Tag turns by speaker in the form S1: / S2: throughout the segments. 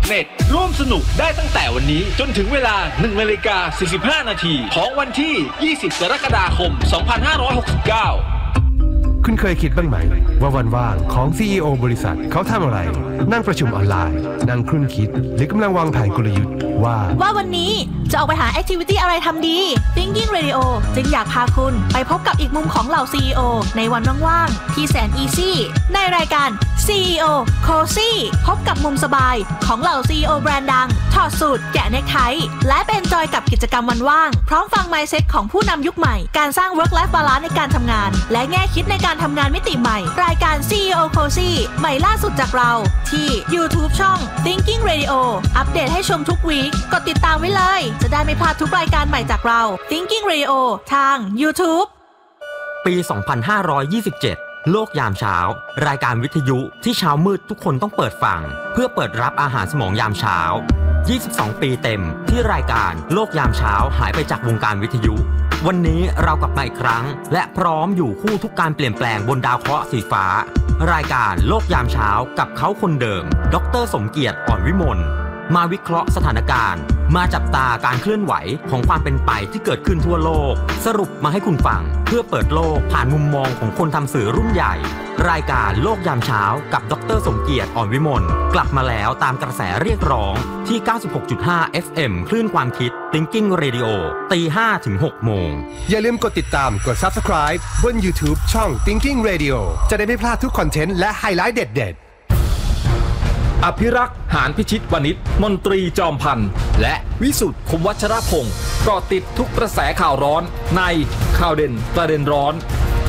S1: .net ร่วมสนุกได้ตั้งแต่วันนี้จนถึงเวลา 1:45 นาทีของวันที่ 20 กรกฎาคม 2569
S2: คุณเคยคิดบ้างไหมว่าวันว่างของ CEO บริษัทเขาทำอะไรนั่งประชุมออนไลน์นั่งครุ่นคิดหรือกำลังวางแผนกลยุทธ์ว่า
S3: วันนี้จะออกไปหาแอคทิวิตี้อะไรทำดี Thinking Radio จึงอยากพาคุณไปพบกับอีกมุมของเหล่า CEO ในวันว่างๆที่แสนอีซี่ในรายการ CEO Cozy พบกับมุมสบายของเหล่า CEO แบรนด์ดังถอดสูทแกะเนคไทและเป็นจอยกับกิจกรรมวันว่างพร้อมฟัง mindset ของผู้นำยุคใหม่การสร้าง work life balance ในการทำงานและแง่คิดในการทำงานมิติใหม่รายการ CEO Cozy ใหม่ล่าสุดจากเราที่ YouTube ช่อง Thinking Radio อัปเดตให้ชมทุกวีคกดติดตามไว้เลยจะได้ไม่พลาดทุกรายการใหม่จากเรา Thinking Radio ทาง YouTube
S4: ปี 2527 โลกยามเช้ารายการวิทยุที่เช้ามืดทุกคนต้องเปิดฟังเพื่อเปิดรับอาหารสมองยามเช้า22 ปีเต็มที่รายการโลกยามเช้าหายไปจากวงการวิทยุวันนี้เรากลับมาอีกครั้งและพร้อมอยู่คู่ทุกการเปลี่ยนแปลงบนดาวเคราะห์สีฟ้ารายการโลกยามเช้ากับเขาคนเดิมดร.สมเกียรติ อ่อนวิมลมาวิเคราะห์สถานการณ์มาจับตาการเคลื่อนไหวของความเป็นไปที่เกิดขึ้นทั่วโลกสรุปมาให้คุณฟังเพื่อเปิดโลกผ่านมุมมองของคนทำสื่อรุ่นใหญ่รายการโลกยามเช้ากับดร.สมเกียรติ อ่อนวิมลกลับมาแล้วตามกระแสเรียกร้องที่ 96.5 FM คลื่นความคิด Thinking Radio 5:00 ถึง 6:00 น.
S2: อย่าลืมกดติดตามกด Subscribe บน YouTube ช่อง Thinking Radio จะได้ไม่พลาดทุกคอนเทนต์และไฮไลท์เด็ด
S1: อภิรักษ์หานพิชิตวณิชมนตรีจอมพันธ์และวิสุทธิ์คมวัชรพงศ์เกาะติดทุกกระแสข่าวร้อนในข่าวเด่นประเด็นร้อน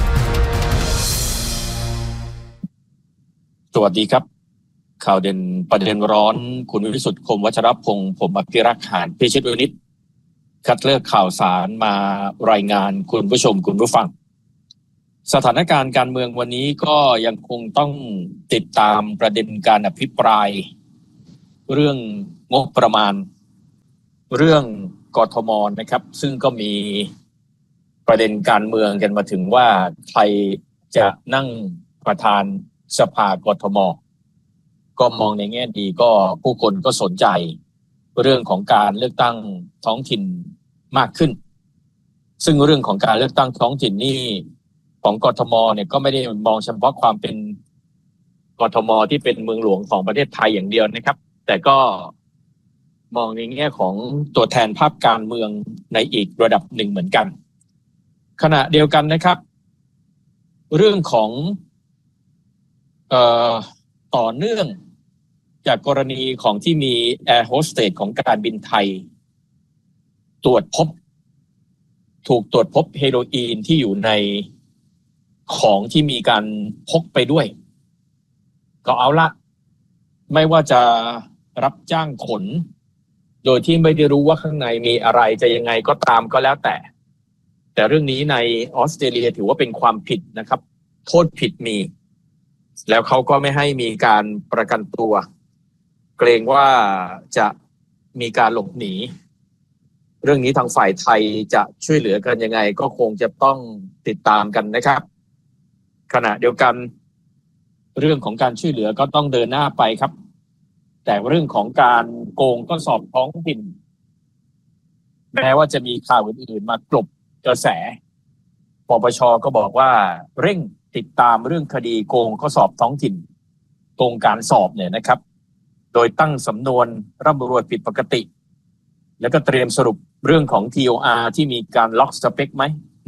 S5: สวัสดีครับข่าวเด่นประเด็นร้อนคุณวิสุทธิ์คมวัชรพงศ์ผมอภิรักษ์หานพิชิตวณิชคัดเลือกข่าวสารมารายงานคุณผู้ชมคุณผู้ฟังสถานการณ์การเมืองวันนี้ก็ยังคงต้องติดตามประเด็นการอภิปรายเรื่องงบประมาณเรื่องกทม.นะครับซึ่งก็มีประเด็นการเมืองกันมาถึงว่าใครจะนั่งประธานสภากทม.ก็มองในแง่ดีก็ผู้คนก็สนใจเรื่องของการเลือกตั้งท้องถิ่นมากขึ้นซึ่งเรื่องของการเลือกตั้งท้องถิ่นนี่ของกทม.เนี่ยก็ไม่ได้มองเฉพาะความเป็นกทม.ที่เป็นเมืองหลวงของประเทศไทยอย่างเดียวนะครับแต่ก็มองในแง่ของตัวแทนภาพการเมืองในอีกระดับหนึ่งเหมือนกันขณะเดียวกันนะครับเรื่องของต่อเนื่องจากกรณีของที่มีแอร์โฮสเตสของการบินไทยถูกตรวจพบเฮโรอีนที่อยู่ในของที่มีการพกไปด้วยก็เอาละไม่ว่าจะรับจ้างขนโดยที่ไม่ได้รู้ว่าข้างในมีอะไรจะยังไงก็ตามก็แล้วแต่เรื่องนี้ในออสเตรเลียถือว่าเป็นความผิดนะครับโทษผิดมีแล้วเขาก็ไม่ให้มีการประกันตัวเกรงว่าจะมีการหลบหนีเรื่องนี้ทางฝ่ายไทยจะช่วยเหลือกันยังไงก็คงจะต้องติดตามกันนะครับขณะเดียวกันเรื่องของการช่วยเหลือก็ต้องเดินหน้าไปครับแต่เรื่องของการโกงก็สอบท้องถิ่นแม้ว่าจะมีข่าวอื่นๆมากลบกระแสปปช.ก็บอกว่าเร่งติดตามเรื่องคดีโกงข้อสอบท้องถิ่นโกงการสอบเนี่ยนะครับโดยตั้งสำนวนร่ำรวยผิดปกติแล้วก็เตรียมสรุปเรื่องของ TOR ที่มีการล็อกสเปคไหมใน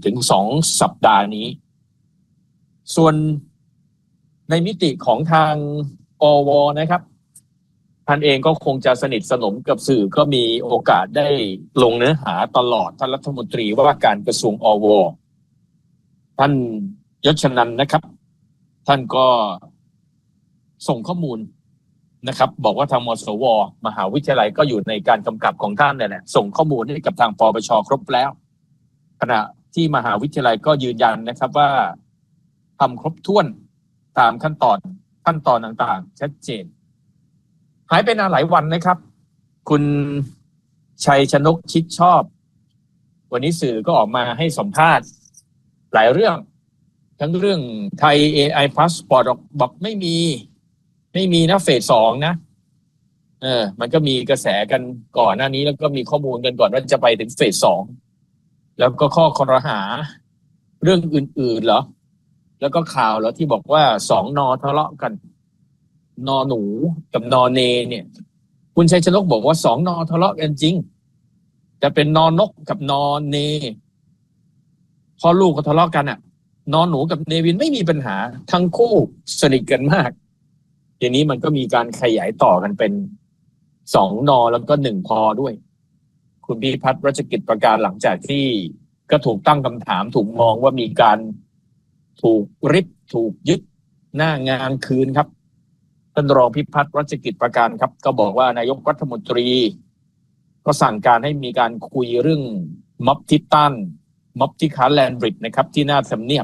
S5: 1-2 สัปดาห์นี้ส่วนในมิติของทางอว.นะครับท่านเองก็คงจะสนิทสนมกับสื่อก็มีโอกาสได้ลงเนื้อหาตลอดท่านรัฐมนตรีว่าการกระทรวงอว.ท่านยศนันท์นะครับท่านก็ส่งข้อมูลนะครับบอกว่าทางมศว.มหาวิทยาลัยก็อยู่ในการกำกับของท่านเนี่ยแหละส่งข้อมูลให้กับทางปปช.ครบแล้วขณะที่มหาวิทยาลัยก็ยืนยันนะครับว่าทำครบถ้วนตามขั้นตอนต่างๆชัดเจนหายไปนานหลายวันนะครับคุณชัยชนกชิดชอบวันนี้สื่อก็ออกมาให้สัมภาษณ์หลายเรื่องทั้งเรื่องไทย AI Passport บอกไม่มีนะเฟส 2นะมันก็มีกระแสกันก่อนหน้านี้แล้วก็มีข้อมูลกันก่อนว่าจะไปถึงเฟส 2แล้วก็ข้อครหาเรื่องอื่นๆเหรอแล้วก็ข่าวแล้วที่บอกว่า2 น.ทะเลาะกันน.หนูกับน.เนเนี่ยคุณชัยชนกบอกว่า2 น.ทะเลาะกันจริงจะเป็นน.นกกับน.เนพอลูกก็ทะเลาะกันอ่ะน.หนูกับเนวินไม่มีปัญหาทั้งคู่สนิทกันมากทีนี้มันก็มีการขยายต่อกันเป็น2 น.แล้วก็1 พ.ด้วยคุณพิพัฒน์รัชกิจประการหลังจากที่ก็ถูกตั้งคำถามถูกมองว่ามีการถูกริบถูกยึดหน้างานคืนครับท่านรองพิพัฒน์รัชกิจประการครับก็บอกว่านายกรัฐมนตรีก็สั่งการให้มีการคุยเรื่องม็อบที่ต้านม็อบที่คาร์แลนด์บริดจ์นะครับที่หน้าทำเนียบ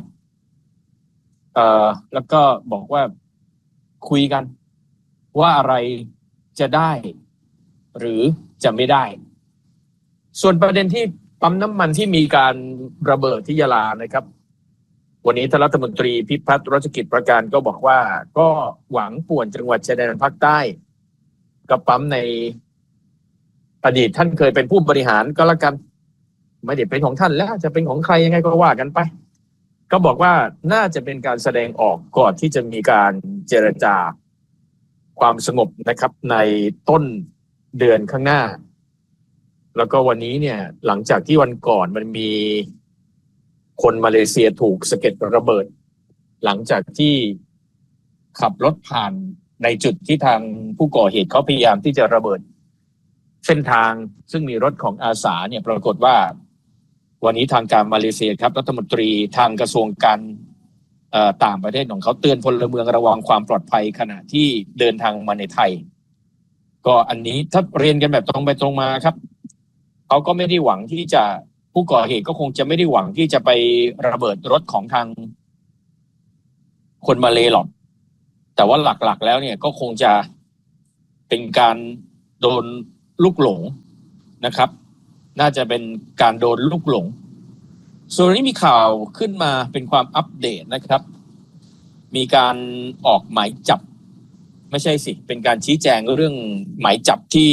S5: แล้วก็บอกว่าคุยกันว่าอะไรจะได้หรือจะไม่ได้ส่วนประเด็นที่ปั๊มน้ำมันที่มีการระเบิดที่ยะลานะครับวันนี้ท่านรัฐมนตรีพิพัฒน์รัชกิจประการก็บอกว่าก็หวังป่วนจังหวัดชายแดนภาคใต้กับปั๊มในอดีตท่านเคยเป็นผู้บริหารก็แล้วกันไม่ได้เป็นของท่านแล้วจะเป็นของใครยังไงก็ว่ากันไปก็บอกว่าน่าจะเป็นการแสดงออกก่อนที่จะมีการเจรจาความสงบนะครับในต้นเดือนข้างหน้าแล้วก็วันนี้เนี่ยหลังจากที่วันก่อนมันมีคนมาเลเซียถูกสะเก็ดระเบิดหลังจากที่ขับรถผ่านในจุดที่ทางผู้ก่อเหตุเขาพยายามที่จะระเบิดเส้นทางซึ่งมีรถของอาสาเนี่ยปรากฏว่าวันนี้ทางการมาเลเซียครับรัฐมนตรีทางกระทรวงการต่างประเทศของเขาเตือนพลเมืองระวังความปลอดภัยขณะที่เดินทางมาในไทยก็อันนี้ถ้าเรียนกันแบบตรงไปตรงมาครับเขาก็ไม่ได้หวังที่จะผู้ก่อเหตุก็คงจะไม่ได้หวังที่จะไประเบิดรถของทางคนมาเลหรอกแต่ว่าหลักๆแล้วเนี่ยก็คงจะเป็นการโดนลูกหลงนะครับน่าจะเป็นการโดนลูกหลงส่วนนี้มีข่าวขึ้นมาเป็นความอัปเดตนะครับมีการออกหมายจับไม่ใช่สิเป็นการชี้แจงเรื่องหมายจับที่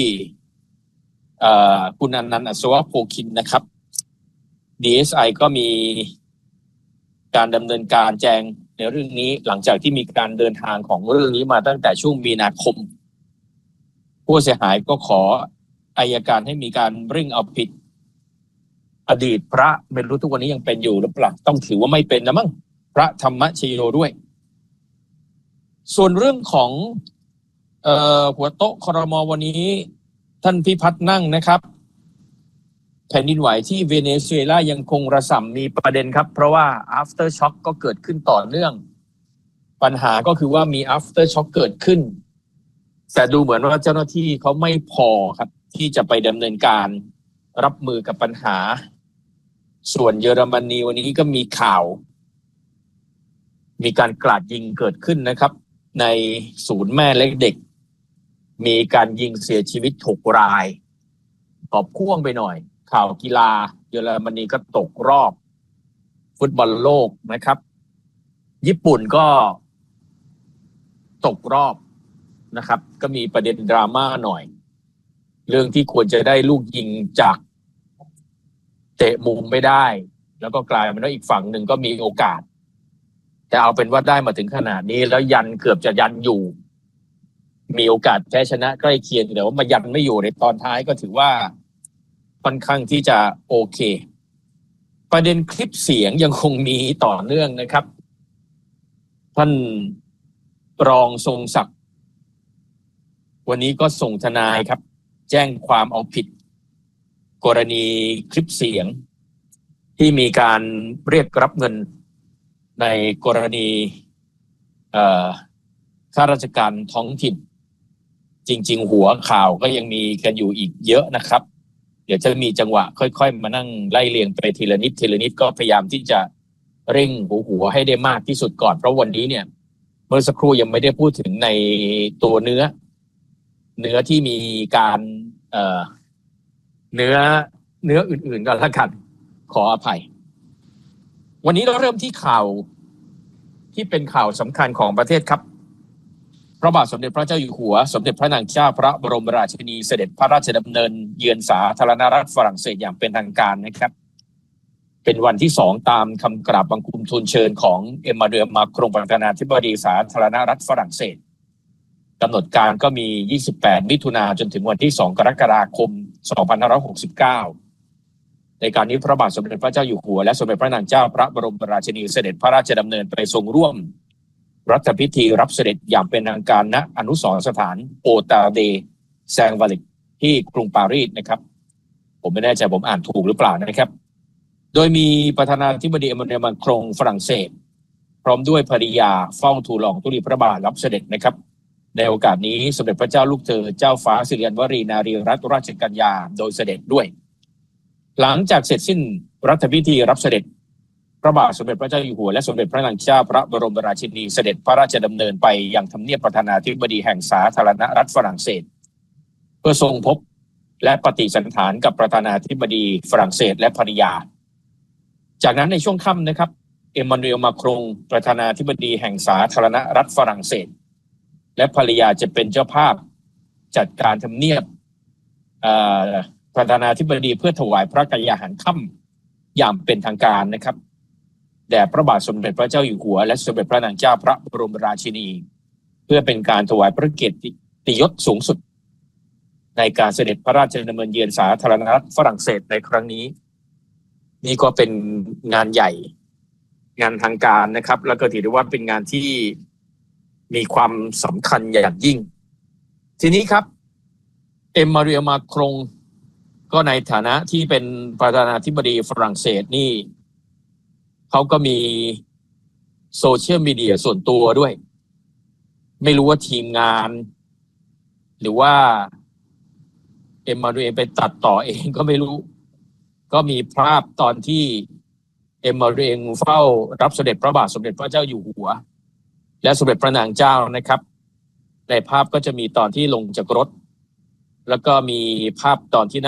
S5: คุณอนันต์ อัศวโพคินนะครับ DSI ก็มีการดำเนินการแจ้งในเรื่องนี้หลังจากที่มีการเดินทางของเรื่องนี้มาตั้งแต่ช่วงมีนาคมผู้เสียหายก็ขออัยการให้มีการเร่งเอาผิดอดีตพระไม่รู้ทุกวันนี้ยังเป็นอยู่หรือเปล่าต้องถือว่าไม่เป็นนะมั้งพระธรรมชโยด้วยส่วนเรื่องของหัวโต๊ะครม.วันนี้ท่านพิพัฒน์นั่งนะครับแผ่นดินไหวที่เวเนซุเอลายังคงระส่ำมีประเด็นครับเพราะว่า after shock ก็เกิดขึ้นต่อเนื่องปัญหาก็คือว่ามี after shock เกิดขึ้นแต่ดูเหมือนว่าเจ้าหน้าที่เขาไม่พอครับที่จะไปดำเนินการรับมือกับปัญหาส่วนเยอรมนีวันนี้ก็มีข่าวมีการกราดยิงเกิดขึ้นนะครับในศูนย์แม่เล็กเด็กมีการยิงเสียชีวิต6 รายขอบพ่วงไปหน่อยข่าวกีฬาเยอรมนีก็ตกรอบฟุตบอลโลกนะครับญี่ปุ่นก็ตกรอบนะครับก็มีประเด็นดราม่าหน่อยเรื่องที่ควรจะได้ลูกยิงจากเตะมุมไม่ได้แล้วก็กลายเป็นว่าอีกฝั่งหนึ่งก็มีโอกาสแต่เอาเป็นว่าได้มาถึงขนาดนี้แล้วยันเกือบจะยันอยู่มีโอกาสแพ้ชนะใกล้เคียงแต่ว่ามายันไม่อยู่ในตอนท้ายก็ถือว่าค่อนข้างที่จะโอเคประเด็นคลิปเสียงยังคงมีต่อเนื่องนะครับท่านรองทรงศักดิ์วันนี้ก็ส่งทนายครับแจ้งความเอาผิดกรณีคลิปเสียงที่มีการเรียกรับเงินในกรณีข้าราชการท้องถิ่นจริงๆหัวข่าวก็ยังมีกันอยู่อีกเยอะนะครับเดี๋ยวจะมีจังหวะค่อยๆมานั่งไล่เรียงไปทีละนิดทีละนิดก็พยายามที่จะเร่งหัวให้ได้มากที่สุดก่อนเพราะวันนี้เนี่ยเมื่อสักครู่ยังไม่ได้พูดถึงในตัวเนื้อที่มีการเนื้ออื่นๆก็แล้วกันขออภัยวันนี้เราเริ่มที่ข่าวที่เป็นข่าวสำคัญของประเทศครับพระบาทสมเด็จพระเจ้าอยู่หัวสมเด็จพระนางเจ้าพระบรมราชินีเสด็จพระราชดำเนินเยือนสาธารณรัฐฝรั่งเศสอย่างเป็นทางการนะครับเป็นวันที่2ตามคำกราบบังคมทูลเชิญของเอ็มมานูเอล มาครงประธานาธิบดีสาธารณรัฐฝรั่งเศสกำหนดการก็มี28มิถุนายนจนถึงวันที่2กรกฎาคม2569ในการนี้พระบาทสมเด็จพระเจ้าอยู่หัวและสมเด็จพระนางเจ้าพระบรมราชินีเสด็จพระราชดำเนินไปทรงร่วมรัฐพิธีรับเสด็จอย่างเป็นทางการณอนุสรณ์สถานโอตาเดแซงวาลิกที่กรุงปารีสนะครับผมไม่แน่ใจผมอ่านถูกหรือเปล่านะครับโดยมีประธานาธิบดีเอ็มมานูเอล มาครงฝรั่งเศสพร้อมด้วยภริยาเฝ้าทูลละอองธุลีพระบาทรับเสด็จนะครับในโอกาสนี้สมเด็จพระเจ้าลูกเธอเจ้าฟ้าสิริวัณวรีนารีรัตนราชกัญญาโดยเสด็จด้วยหลังจากเสร็จสิ้นรัฐพิธีรับเสด็จพระบาทสมเด็จพระเจ้าอยู่หัวและสมเด็จพระนางเจ้าพระบรมราชินีเสด็จพระราชดำเนินไปยังทำเนียบประธานาธิบดีแห่งสาธารณรัฐฝรั่งเศสเพื่อทรงพบและปฏิสันถานกับประธานาธิบดีฝรั่งเศสและภริยาจากนั้นในช่วงค่ำนะครับเอ็มมานูเอล มาครงประธานาธิบดีแห่งสาธารณรัฐฝรั่งเศสและภริยาจะเป็นเจ้าภาพจัดการทำเนียบประธานาธิบดีเพื่อถวายพระกยาหารค่ำอย่างเป็นทางการนะครับแด่พระบาทสมเด็จพระเจ้าอยู่หัวและสมเด็จพระนางเจ้าพระบรมราชินีเพื่อเป็นการถวายพระเกียรติยศสูงสุดในการเสด็จพระราชดำเนินเยือนสาธารณรัฐฝรั่งเศสในครั้งนี้นี่ก็เป็นงานใหญ่งานทางการนะครับแล้วก็ถือได้ว่าเป็นงานที่มีความสำคัญอย่างยิ่งทีนี้ครับเอ็มมานูเอล มาครงก็ในฐานะที่เป็นประธานาธิบดีฝรั่งเศสนี่เขาก็มีโซเชียลมีเดียส่วนตัวด้วยไม่รู้ว่าทีมงานหรือว่าเอ็มมานูเอลไปตัดต่อเองก็ไม่รู้ก็มีภาพตอนที่เอ็มมานูเอลเฝ้ารับเสด็จพระบาทสมเด็จพระเจ้าอยู่หัวและสมเด็จพระนางเจ้านะครับในภาพก็จะมีตอนที่ลงจากรถแล้วก็มีภาพตอนที่